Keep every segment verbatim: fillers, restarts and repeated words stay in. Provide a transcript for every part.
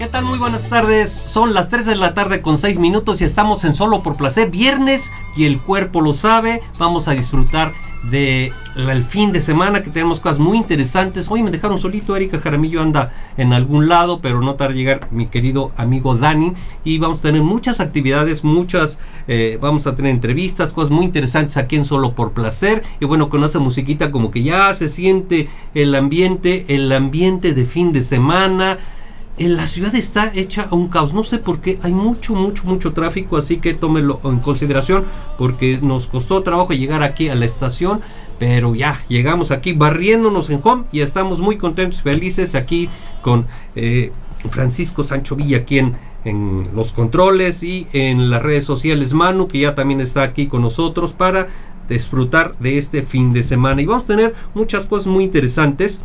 ¿Qué tal? Muy buenas tardes, son las tres de la tarde con seis minutos y estamos en Solo por Placer, viernes, y el cuerpo lo sabe. Vamos a disfrutar del fin de semana, que tenemos cosas muy interesantes. Hoy me dejaron solito, Erika Jaramillo anda en algún lado, pero no tarda en llegar mi querido amigo Dani, y vamos a tener muchas actividades, muchas, eh, vamos a tener entrevistas, cosas muy interesantes aquí en Solo por Placer. Y bueno, con esa musiquita como que ya se siente el ambiente, el ambiente de fin de semana. En la ciudad está hecha un caos, no sé por qué, hay mucho, mucho, mucho tráfico, así que tómelo en consideración, porque nos costó trabajo llegar aquí a la estación, pero ya llegamos aquí barriéndonos en home y estamos muy contentos, felices aquí con eh, Francisco Sancho Villa aquí en, en los controles y en las redes sociales, Manu, que ya también está aquí con nosotros para disfrutar de este fin de semana. Y vamos a tener muchas cosas muy interesantes,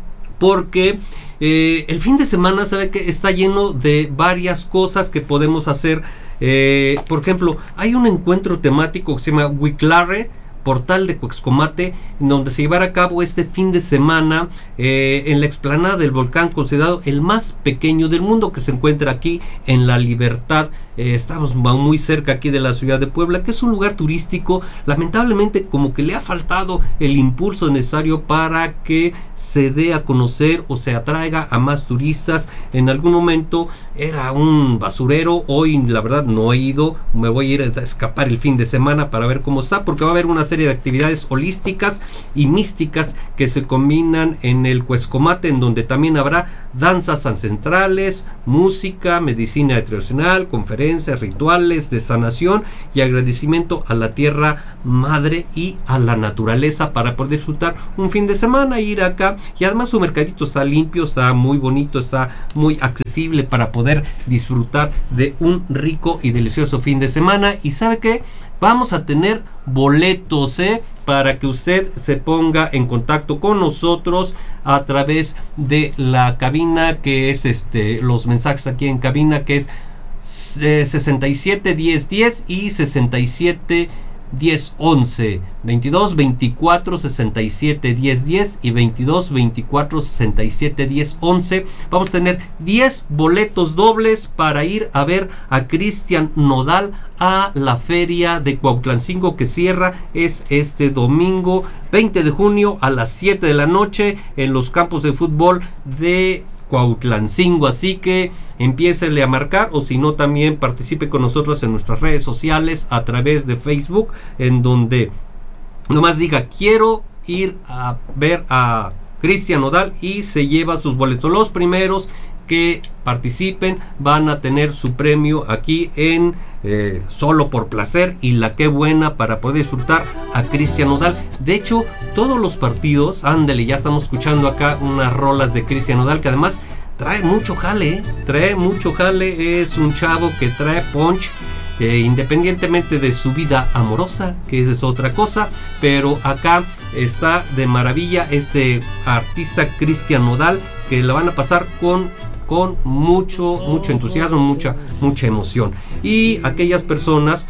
porque Eh, el fin de semana, sabe que está lleno de varias cosas que podemos hacer. Eh, por ejemplo, hay un encuentro temático que se llama Huiclarre, Portal de Cuexcomate, en donde se llevará a cabo este fin de semana eh, en la explanada del volcán, considerado el más pequeño del mundo, que se encuentra aquí en La Libertad. Eh, estamos muy cerca aquí de la ciudad de Puebla, que es un lugar turístico. Lamentablemente, como que le ha faltado el impulso necesario para que se dé a conocer o se atraiga a más turistas. En algún momento era un basurero, hoy la verdad no he ido. Me voy a ir a escapar el fin de semana para ver cómo está, porque va a haber una serie de actividades holísticas y místicas que se combinan en el Cuexcomate, en donde también habrá danzas ancestrales, música, medicina tradicional, conferencias, rituales de sanación y agradecimiento a la tierra madre y a la naturaleza, para poder disfrutar un fin de semana, ir acá. Y además su mercadito está limpio, está muy bonito, está muy accesible para poder disfrutar de un rico y delicioso fin de semana. Y ¿sabe qué? Vamos a tener boletos, ¿eh? Para que usted se ponga en contacto con nosotros a través de la cabina, que es este los mensajes aquí en cabina, que es eh, sesenta y siete diez diez y sesenta y siete diez once, veintidós veinticuatro sesenta y siete diez diez y veintidós veinticuatro sesenta y siete diez once. Vamos a tener diez boletos dobles para ir a ver a Cristian Nodal a la feria de Cuautlancingo, que cierra es este domingo veinte de junio a las siete de la noche en los campos de fútbol de Cuautlancingo. Así que empiécele a marcar, o si no, también participe con nosotros en nuestras redes sociales a través de Facebook, en donde nomás diga quiero ir a ver a Cristian Nodal y se lleva sus boletos. Los primeros que participen van a tener su premio aquí en eh, Solo por Placer, y la que buena para poder disfrutar a Cristian Nodal. De hecho, todos los partidos, ándale, ya estamos escuchando acá unas rolas de Cristian Nodal, que además trae mucho jale, ¿eh? trae mucho jale, es un chavo que trae punch, eh, independientemente de su vida amorosa, que esa es otra cosa, pero acá está de maravilla este artista Cristian Nodal, que la van a pasar con con mucho, mucho entusiasmo, mucha, mucha emoción. Y aquellas personas,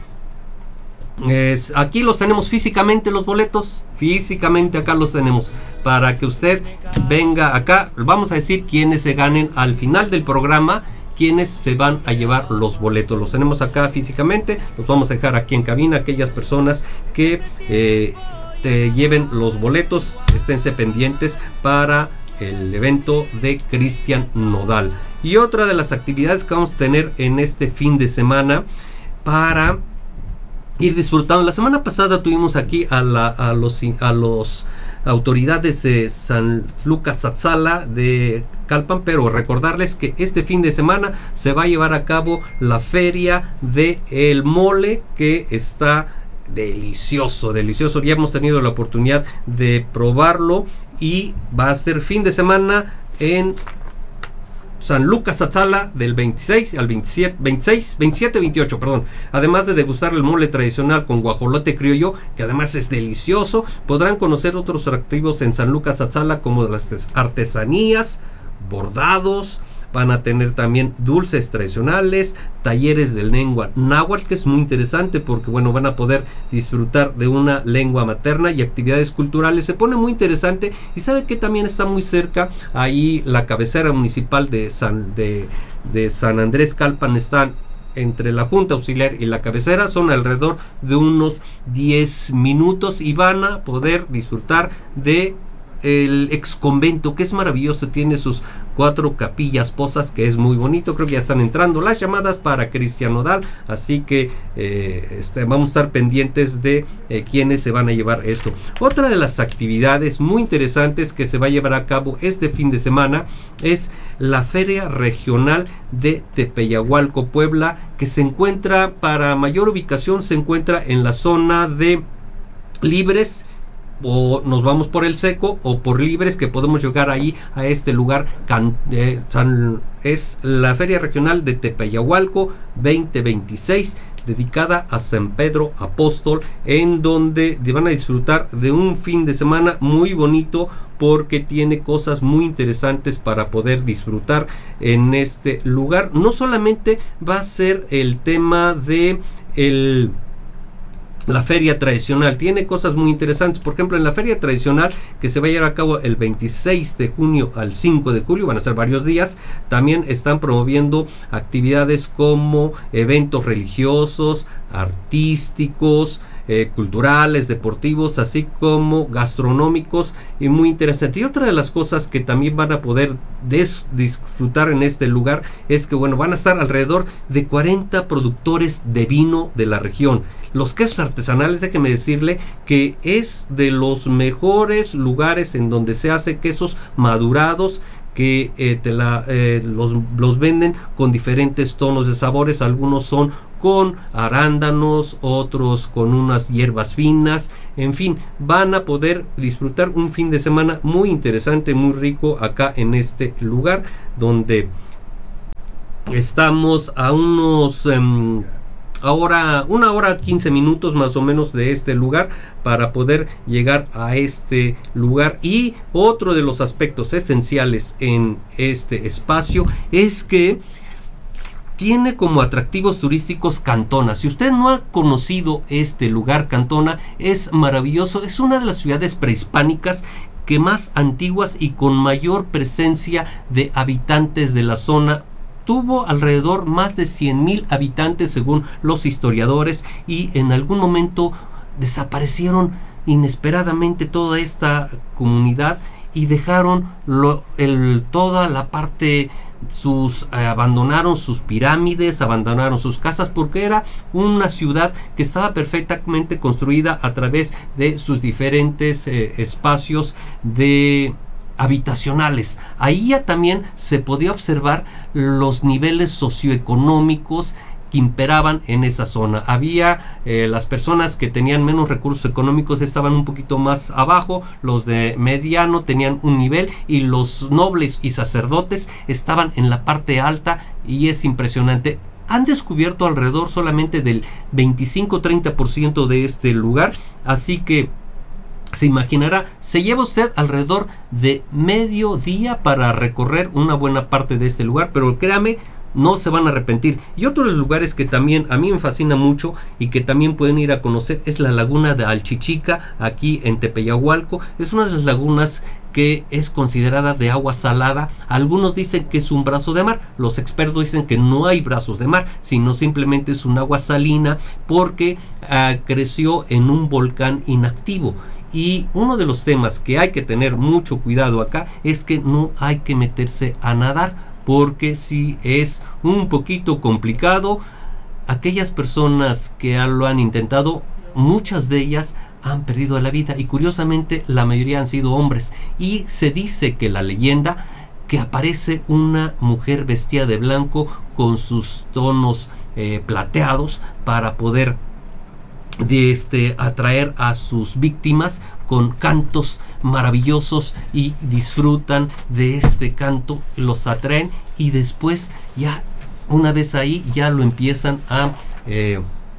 eh, aquí los tenemos físicamente, los boletos, físicamente acá los tenemos, para que usted venga acá. Vamos a decir quiénes se ganen al final del programa, quienes se van a llevar los boletos. Los tenemos acá físicamente, los vamos a dejar aquí en cabina. Aquellas personas que eh, te lleven los boletos, esténse pendientes para el evento de Cristian Nodal. Y otra de las actividades que vamos a tener en este fin de semana para ir disfrutando. La semana pasada tuvimos aquí a, la, a los a los autoridades de San Lucas Atzala de Calpan, pero recordarles que este fin de semana se va a llevar a cabo la feria de el mole, que está delicioso, delicioso. Ya hemos tenido la oportunidad de probarlo y va a ser fin de semana en San Lucas Atzala del veintiséis al veintisiete, veintiséis, veintisiete, veintiocho, perdón. Además de degustar el mole tradicional con guajolote criollo, que además es delicioso, podrán conocer otros atractivos en San Lucas Atzala, como las artesanías, bordados. Van a tener también dulces tradicionales, talleres de lengua náhuatl, que es muy interesante porque, bueno, van a poder disfrutar de una lengua materna y actividades culturales. Se pone muy interesante. Y sabe que también está muy cerca ahí la cabecera municipal de San de de San Andrés Calpan están entre la Junta Auxiliar y la cabecera, son alrededor de unos diez minutos y van a poder disfrutar de el ex convento, que es maravilloso, tiene sus cuatro capillas posas, que es muy bonito. Creo que ya están entrando las llamadas para Cristian Nodal, así que eh, este, vamos a estar pendientes de eh, quiénes se van a llevar esto. Otra de las actividades muy interesantes que se va a llevar a cabo este fin de semana es la Feria Regional de Tepeyahualco, Puebla, que se encuentra, para mayor ubicación, se encuentra en la zona de Libres, o nos vamos por el Seco o por Libres, que podemos llegar ahí a este lugar. Can, eh, San, es la Feria Regional de Tepeyahualco veinte veintiséis, dedicada a San Pedro Apóstol, en donde van a disfrutar de un fin de semana muy bonito, porque tiene cosas muy interesantes para poder disfrutar en este lugar. No solamente va a ser el tema de el la feria tradicional, tiene cosas muy interesantes. Por ejemplo, en la feria tradicional, que se va a llevar a cabo el veintiséis de junio al cinco de julio, van a ser varios días, también están promoviendo actividades como eventos religiosos, artísticos, eh, culturales, deportivos, así como gastronómicos, y muy interesante. Y otra de las cosas que también van a poder disfrutar en este lugar es que, bueno, van a estar alrededor de cuarenta productores de vino de la región. Los quesos artesanales, déjeme decirle que es de los mejores lugares en donde se hace quesos madurados, que eh, te la, eh, los, los venden con diferentes tonos de sabores. Algunos son con arándanos, otros con unas hierbas finas. En fin, van a poder disfrutar un fin de semana muy interesante, muy rico acá en este lugar, donde estamos a unos um, ahora una hora quince minutos más o menos de este lugar para poder llegar a este lugar. Y otro de los aspectos esenciales en este espacio es que tiene como atractivos turísticos Cantona. Si usted no ha conocido este lugar, Cantona es maravilloso. Es una de las ciudades prehispánicas que más antiguas y con mayor presencia de habitantes de la zona. Tuvo alrededor más de cien mil habitantes según los historiadores, y en algún momento desaparecieron inesperadamente toda esta comunidad y dejaron lo, el, toda la parte, sus eh, abandonaron sus pirámides, abandonaron sus casas, porque era una ciudad que estaba perfectamente construida a través de sus diferentes eh, espacios de habitacionales. Ahí ya también se podía observar los niveles socioeconómicos que imperaban en esa zona. Había eh, las personas que tenían menos recursos económicos estaban un poquito más abajo, los de mediano tenían un nivel, y los nobles y sacerdotes estaban en la parte alta, y es impresionante. Han descubierto alrededor solamente del veinticinco a treinta por ciento de este lugar, así que se imaginará, se lleva usted alrededor de medio día para recorrer una buena parte de este lugar, pero créame, no se van a arrepentir. Y otro de los lugares que también a mí me fascina mucho y que también pueden ir a conocer es la laguna de Alchichica, aquí en Tepeyahualco. Es una de las lagunas que es considerada de agua salada. Algunos dicen que es un brazo de mar, los expertos dicen que no hay brazos de mar, sino simplemente es un agua salina, porque uh, creció en un volcán inactivo. Y uno de los temas que hay que tener mucho cuidado acá es que no hay que meterse a nadar, porque si es un poquito complicado. Aquellas personas que lo han intentado, muchas de ellas han perdido la vida, y curiosamente la mayoría han sido hombres. Y se dice que la leyenda, que aparece una mujer vestida de blanco con sus tonos eh, plateados para poder de este atraer a sus víctimas con cantos maravillosos, y disfrutan de este canto, los atraen, y después ya una vez ahí ya lo empiezan a, eh,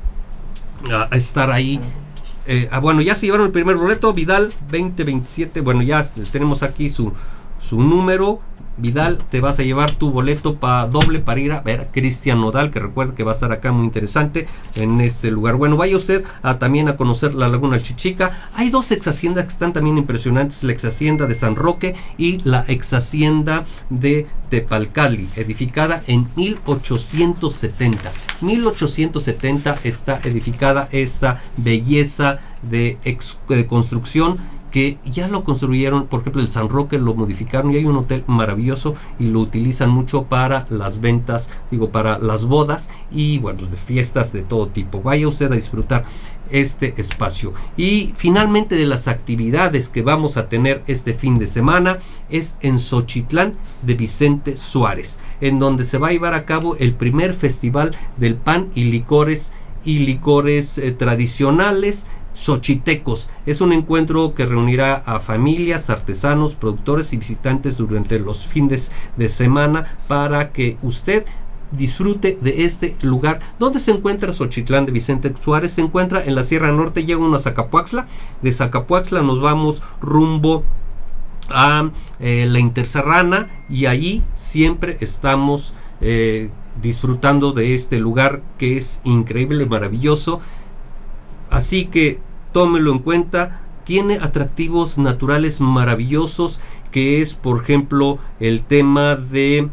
a estar ahí. Eh, ah, bueno, ya se llevaron el primer boleto, Vidal veinte veintisiete. Bueno, ya tenemos aquí su, su número. Vidal, te vas a llevar tu boleto pa doble para ir a ver a Cristian Nodal, que recuerda que va a estar acá muy interesante en este lugar. Bueno, vaya usted a, también a conocer la Laguna Chichica. Hay dos ex haciendas que están también impresionantes, la ex hacienda de San Roque y la ex hacienda de Tepalcali, edificada en mil ochocientos setenta. mil ochocientos setenta está edificada esta belleza de, ex, de construcción, que ya lo construyeron. Por ejemplo, el San Roque lo modificaron y hay un hotel maravilloso y lo utilizan mucho para las ventas, digo, para las bodas y bueno, de fiestas de todo tipo. Vaya usted a disfrutar este espacio. Y finalmente, de las actividades que vamos a tener este fin de semana es en Xochitlán de Vicente Suárez, en donde se va a llevar a cabo el primer festival del pan y licores y licores eh, tradicionales xochitecos. Es un encuentro que reunirá a familias, artesanos, productores y visitantes durante los fines de semana para que usted disfrute de este lugar. ¿Dónde se encuentra Xochitlán de Vicente Suárez? Se encuentra en la Sierra Norte. Llega uno a Zacapuaxtla. De Zacapuaxtla nos vamos rumbo a eh, la Interserrana y allí siempre estamos eh, disfrutando de este lugar que es increíble, maravilloso. Así que tómelo en cuenta. Tiene atractivos naturales maravillosos, que es, por ejemplo, el tema de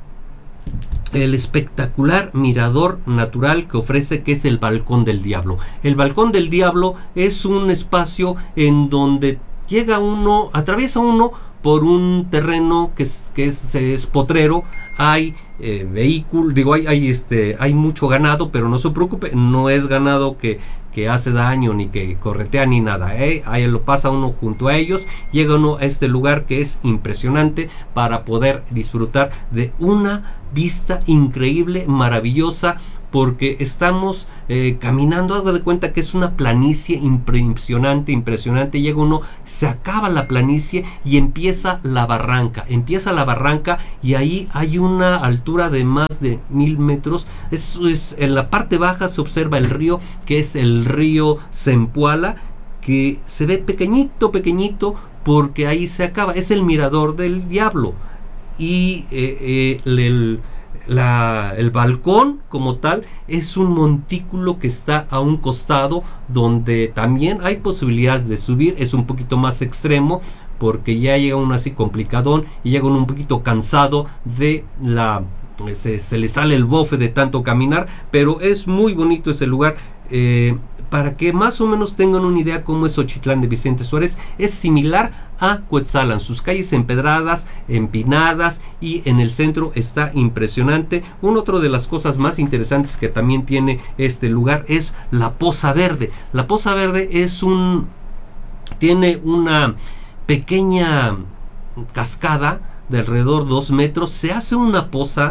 el espectacular mirador natural que ofrece, que es el Balcón del Diablo. El Balcón del Diablo es un espacio en donde llega uno, atraviesa uno por un terreno que es, que es, es potrero. Hay eh, vehículos, digo, hay, hay, este, hay mucho ganado, pero no se preocupe, no es ganado que, que hace daño, ni que corretea, ni nada, ¿eh? Ahí lo pasa uno junto a ellos, llega uno a este lugar que es impresionante para poder disfrutar de una vista increíble, maravillosa, porque estamos eh, caminando, hago de cuenta que es una planicie impresionante, impresionante. Llega uno, se acaba la planicie y empieza la barranca, empieza la barranca y ahí hay una altura de más de mil metros. Eso es, en la parte baja se observa el río, que es el río Zempoala, que se ve pequeñito, pequeñito, porque ahí se acaba, es el mirador del diablo. Y eh, eh, el, la, el balcón como tal es un montículo que está a un costado, donde también hay posibilidades de subir. Es un poquito más extremo porque ya llega uno así complicadón y llega uno un poquito cansado de la se, se le sale el bofe de tanto caminar, pero es muy bonito ese lugar. eh, Para que más o menos tengan una idea cómo es Xochitlán de Vicente Suárez, es similar a Cuetzalan, sus calles empedradas, empinadas, y en el centro está impresionante. Una otra de las cosas más interesantes que también tiene este lugar es la Poza Verde. La Poza Verde es un tiene una pequeña cascada de alrededor de dos metros. Se hace una poza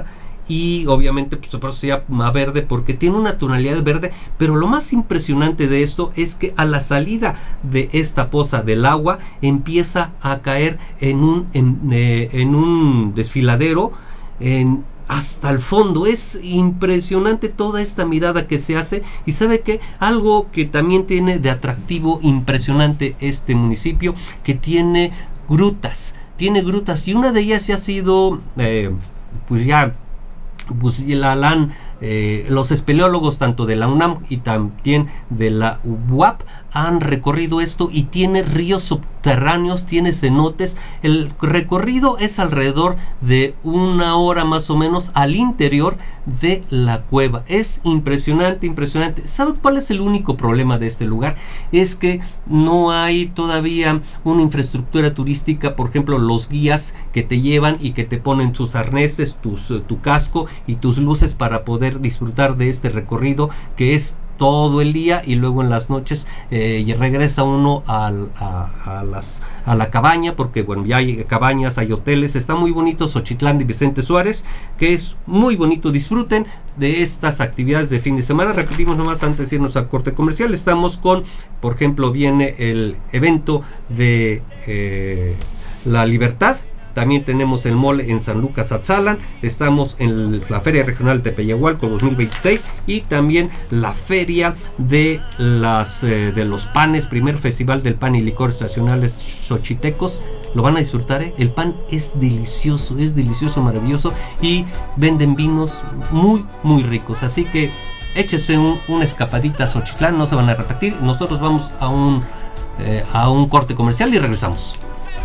y obviamente pues por eso se llama verde, porque tiene una tonalidad verde. Pero lo más impresionante de esto es que a la salida de esta poza del agua empieza a caer en un en, eh, en un desfiladero en hasta el fondo. Es impresionante toda esta mirada que se hace. Y sabe que algo que también tiene de atractivo impresionante este municipio, que tiene grutas, tiene grutas, y una de ellas ya ha sido eh, pues ya pues la, la eh, los espeleólogos tanto de la UNAM y también de la U A P han recorrido esto, y tiene ríos subterráneos, tiene cenotes. El recorrido es alrededor de una hora más o menos al interior de la cueva. Es impresionante, impresionante. ¿Sabe cuál es el único problema de este lugar? Es que no hay todavía una infraestructura turística. Por ejemplo, los guías que te llevan y que te ponen tus arneses, tus, tu casco y tus luces para poder disfrutar de este recorrido, que es todo el día, y luego en las noches eh, y regresa uno a, a, a, las, a la cabaña, porque bueno, ya hay cabañas, hay hoteles. Está muy bonito Xochitlán de Vicente Suárez, que es muy bonito. Disfruten de estas actividades de fin de semana. Repetimos nomás antes de irnos a corte comercial, estamos con, por ejemplo, viene el evento de eh, la libertad También tenemos el mole en San Lucas Atzalan. Estamos en la Feria Regional de Tepeyahualco dos mil veintiséis y también la Feria de, las, eh, de los Panes, primer Festival del Pan y Licores Nacionales Xochitecos. Lo van a disfrutar, ¿eh? El pan es delicioso, es delicioso, maravilloso, y venden vinos muy, muy ricos. Así que échese un, una escapadita a Xochitlán, no se van a repetir. Nosotros vamos a un, eh, a un corte comercial y regresamos.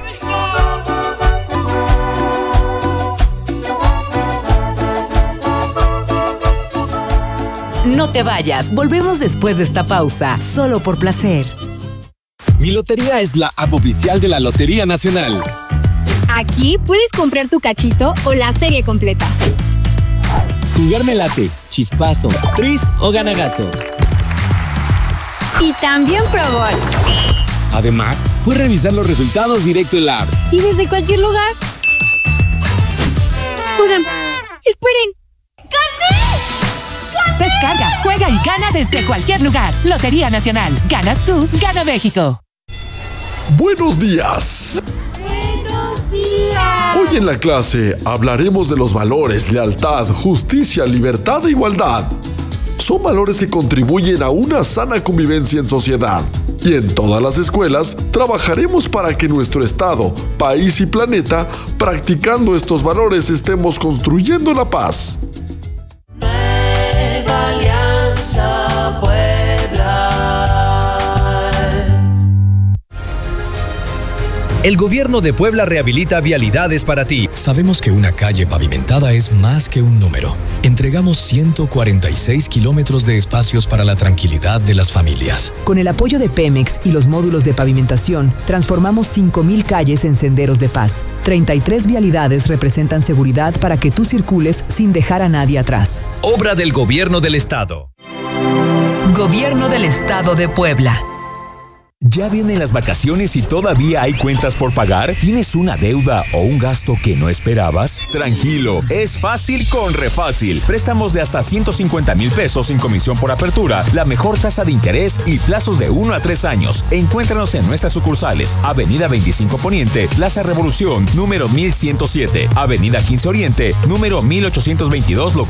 No te vayas, volvemos después de esta pausa, solo por placer. Mi Lotería es la app oficial de la Lotería Nacional. Aquí puedes comprar tu cachito o la serie completa. Jugarme late, chispazo, tris o ganagato. Y también Pro Gol. Además, puedes revisar los resultados directo en la app. Y desde cualquier lugar. Oigan, esperen. Descarga, juega y gana desde cualquier lugar. Lotería Nacional. Ganas tú, gana México. Buenos días. Buenos días. Hoy en la clase hablaremos de los valores, lealtad, justicia, libertad e igualdad. Son valores que contribuyen a una sana convivencia en sociedad. Y en todas las escuelas trabajaremos para que nuestro estado, país y planeta, practicando estos valores, estemos construyendo la paz. El gobierno de Puebla rehabilita vialidades para ti. Sabemos que una calle pavimentada es más que un número. Entregamos ciento cuarenta y seis kilómetros de espacios para la tranquilidad de las familias. Con el apoyo de Pemex y los módulos de pavimentación, transformamos cinco mil calles en senderos de paz. treinta y tres vialidades representan seguridad para que tú circules sin dejar a nadie atrás. Obra del Gobierno del Estado. Gobierno del Estado de Puebla. ¿Ya vienen las vacaciones y todavía hay cuentas por pagar? ¿Tienes una deuda o un gasto que no esperabas? Tranquilo, es fácil con Refácil. Préstamos de hasta ciento cincuenta mil pesos sin comisión por apertura, la mejor tasa de interés y plazos de uno a tres años. Encuéntranos en nuestras sucursales: Avenida veinticinco Poniente, Plaza Revolución, número mil ciento siete, Avenida quince Oriente, número mil ochocientos veintidós, local